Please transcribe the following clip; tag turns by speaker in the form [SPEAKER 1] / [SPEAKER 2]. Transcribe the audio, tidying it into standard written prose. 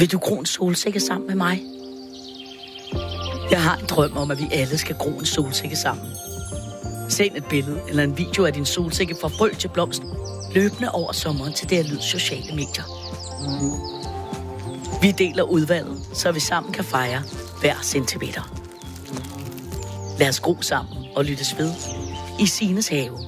[SPEAKER 1] Vil du gro en solsikke sammen med mig? Jeg har en drøm om, at vi alle skal gro en solsikke sammen. Send et billede eller en video af din solsikke fra frø til blomst, løbende over sommeren til DR Lyds sociale medier. Vi deler udvalget, så vi sammen kan fejre hver centimeter. Lad os gro sammen og lyttes ved i Signes have.